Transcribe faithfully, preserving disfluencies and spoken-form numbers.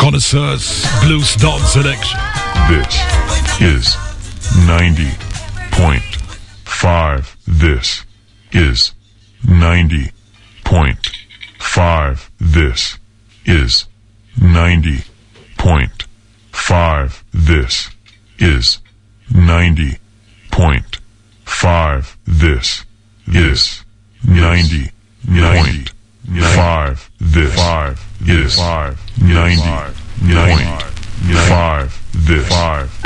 connoisseurs blues dance selection. This is ninety point five. This is ninety point five. This is ninety point five. This is ninety point five. This is ninety point five. This five is ninety point five. This five